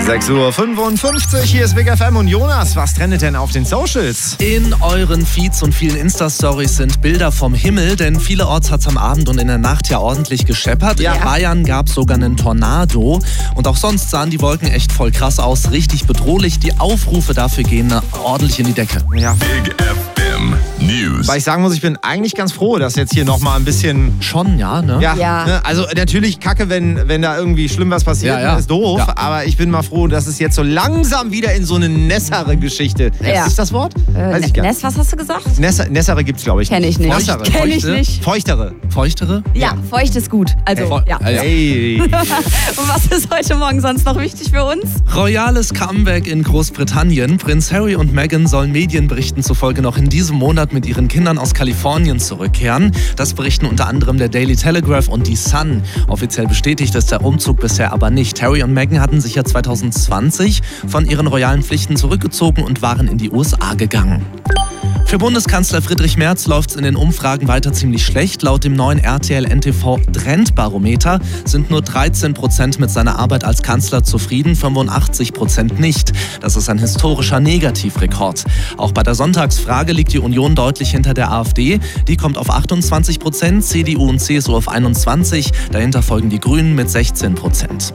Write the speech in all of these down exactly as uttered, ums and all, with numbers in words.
sechs Uhr fünfundfünfzig, hier ist Big F M und Jonas, was trendet denn auf den Socials? In euren Feeds und vielen Insta-Stories sind Bilder vom Himmel, denn vielerorts hat es am Abend und in der Nacht ja ordentlich gescheppert. Ja. In Bayern gab es sogar einen Tornado und auch sonst sahen die Wolken echt voll krass aus, richtig bedrohlich. Die Aufrufe dafür gehen ordentlich in die Decke. Ja. Big F M News. Weil ich sagen muss, ich bin eigentlich ganz froh, dass jetzt hier nochmal ein bisschen... Schon, ja, ne? Ja, Ja. Ne? Also natürlich kacke, wenn, wenn da irgendwie schlimm was passiert, Ja, ja. ist doof. Ja. Aber ich bin mal froh, dass es jetzt so langsam wieder in so eine nässere Geschichte... Ja. Ist das Wort? Äh, Weiß ich gar nicht. Ness, was hast du gesagt? Nessa, Nessere gibt's, glaube ich. Kenn ich nicht. Feuchtere. Kenn ich Feuchte? nicht. Feuchtere. Feuchtere? Ja, feucht ist gut. Also, Feu- ja. Ah, ja. Ey. Und was ist heute Morgen sonst noch wichtig für uns? Royales Comeback in Großbritannien. Prinz Harry und Meghan sollen Medienberichten zufolge noch in diesem Monat mit ihren Kindern aus Kalifornien zurückkehren. Das berichten unter anderem der Daily Telegraph und die Sun. Offiziell bestätigt ist der Umzug bisher aber nicht. Harry und Meghan hatten sich ja zwanzig zwanzig von ihren royalen Pflichten zurückgezogen und waren in die U S A gegangen. Für Bundeskanzler Friedrich Merz läuft es in den Umfragen weiter ziemlich schlecht. Laut dem neuen R T L N T V Trendbarometer sind nur dreizehn Prozent mit seiner Arbeit als Kanzler zufrieden, fünfundachtzig Prozent nicht. Das ist ein historischer Negativrekord. Auch bei der Sonntagsfrage liegt die Union deutlich hinter der AfD. Die kommt auf achtundzwanzig Prozent, C D U und C S U auf einundzwanzig. Dahinter folgen die Grünen mit sechzehn Prozent.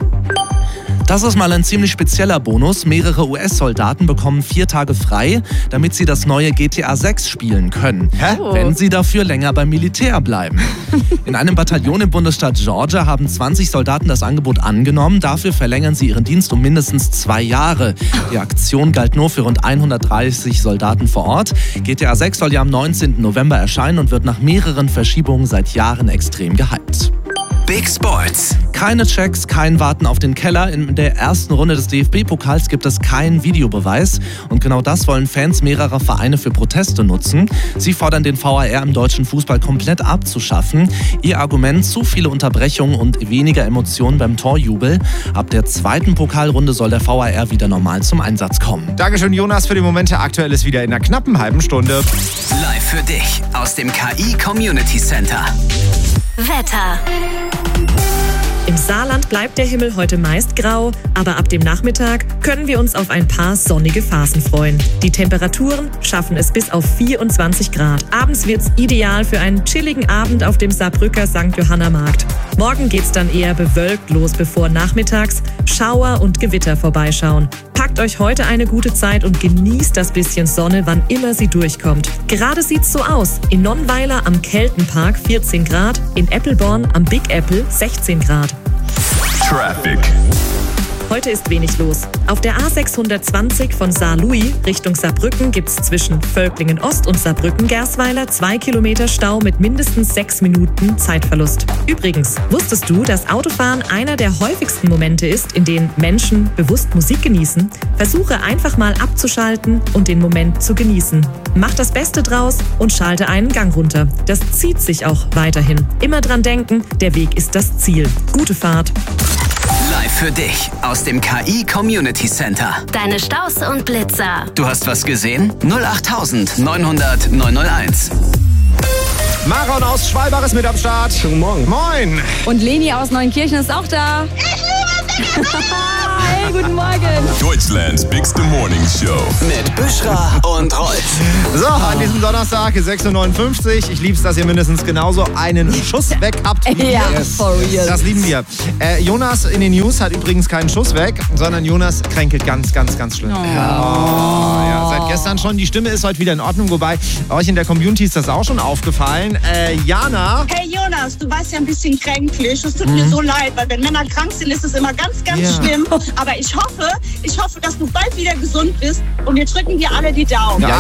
Das ist mal ein ziemlich spezieller Bonus. Mehrere U S-Soldaten bekommen vier Tage frei, damit sie das neue G T A sechs spielen können. Hä? Wenn sie dafür länger beim Militär bleiben. In einem Bataillon im Bundesstaat Georgia haben zwanzig Soldaten das Angebot angenommen. Dafür verlängern sie ihren Dienst um mindestens zwei Jahre. Die Aktion galt nur für rund hundertdreißig Soldaten vor Ort. G T A sechs soll ja am neunzehnten November erscheinen und wird nach mehreren Verschiebungen seit Jahren extrem gehypt. Big Sports. Keine Checks, kein Warten auf den Keller. In der ersten Runde des D F B-Pokals gibt es keinen Videobeweis. Und genau das wollen Fans mehrerer Vereine für Proteste nutzen. Sie fordern den V A R im deutschen Fußball komplett abzuschaffen. Ihr Argument: zu viele Unterbrechungen und weniger Emotionen beim Torjubel. Ab der zweiten Pokalrunde soll der V A R wieder normal zum Einsatz kommen. Dankeschön, Jonas, für die Momente. Aktuell ist wieder in einer knappen halben Stunde. Live für dich aus dem K I Community Center. Wetter. Im Saarland bleibt der Himmel heute meist grau, aber ab dem Nachmittag können wir uns auf ein paar sonnige Phasen freuen. Die Temperaturen schaffen es bis auf vierundzwanzig Grad. Abends wird's ideal für einen chilligen Abend auf dem Saarbrücker Sankt Johanna Markt. Morgen geht's dann eher bewölkt los, bevor nachmittags Schauer und Gewitter vorbeischauen. Packt euch heute eine gute Zeit und genießt das bisschen Sonne, wann immer sie durchkommt. Gerade sieht's so aus. In Nonnweiler am Keltenpark vierzehn Grad, in Eppelborn am Big Apple sechzehn Grad. Traffic. Heute ist wenig los. Auf der A sechshundertzwanzig von Saarlouis Richtung Saarbrücken gibt's zwischen Völklingen Ost und Saarbrücken-Gersweiler zwei Kilometer Stau mit mindestens sechs Minuten Zeitverlust. Übrigens, wusstest du, dass Autofahren einer der häufigsten Momente ist, in denen Menschen bewusst Musik genießen? Versuche einfach mal abzuschalten und den Moment zu genießen. Mach das Beste draus und schalte einen Gang runter. Das zieht sich auch weiterhin. Immer dran denken, der Weg ist das Ziel. Gute Fahrt. Live für dich aus dem K I Community Center. Deine Staus und Blitzer. Du hast was gesehen? null acht neun hundert neun null eins. Maron aus Schwalbach ist mit am Start. Guten Morgen. Moin. Und Leni aus Neunkirchen ist auch da. Ich liebe dich! Hey, guten Morgen. Deutschlands Bigste Morning Show. Mit Büschra und Rolf. So, an diesem Donnerstag ist sechs Uhr neunundfünfzig. Ich lieb's, dass ihr mindestens genauso einen Schuss weg habt. wie Ja, wir. for real. Das lieben wir. Äh, Jonas in den News hat übrigens keinen Schuss weg, sondern Jonas kränkelt ganz, ganz, ganz schlimm. Oh. Ja, seit gestern schon. Die Stimme ist heute wieder in Ordnung, wobei euch in der Community ist das auch schon aufgefallen. Äh, Jana. Hey Jonas, du warst ja ein bisschen kränklich. Es tut mir so leid, weil wenn Männer krank sind, ist es immer ganz, ganz Ja. schlimm. Aber ich hoffe, ich hoffe, dass du bald wieder gesund bist und wir drücken dir alle die Daumen. Ja,